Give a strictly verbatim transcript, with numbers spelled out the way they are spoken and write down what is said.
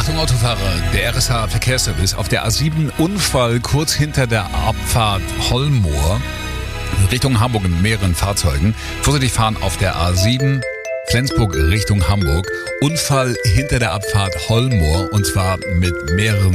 Achtung Autofahrer, der R S H Verkehrsservice auf der A sieben, Unfall kurz hinter der Abfahrt Hollmoor, Richtung Hamburg mit mehreren Fahrzeugen. Vorsichtig fahren auf der A sieben, Flensburg Richtung Hamburg. Unfall hinter der Abfahrt Hollmoor und zwar mit mehreren